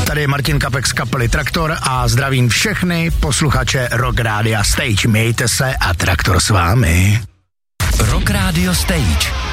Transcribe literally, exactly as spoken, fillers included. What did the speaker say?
tady je Martin Kapek z kapely Traktor a zdravím všechny posluchače Rock Radio Stage. Mějte se a Traktor s vámi. Rock Radio Stage.